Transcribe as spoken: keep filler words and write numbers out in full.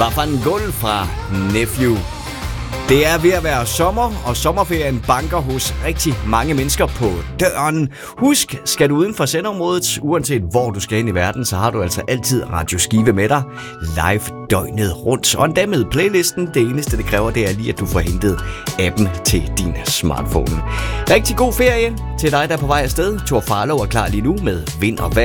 var fra en gulv fra Nephew. Det er ved at være sommer, og sommerferien banker hos rigtig mange mennesker på døren. Husk, skal du uden for sendeområdet, uanset hvor du skal ind i verden, så har du altså altid Radio Skive med dig live døgnet rundt. Og endda med playlisten. Det eneste, det kræver, det er lige, at du får hentet appen til din smartphone. Rigtig god ferie til dig, der er på vej afsted. Thor Farlov er klar lige nu med Vind og Vand.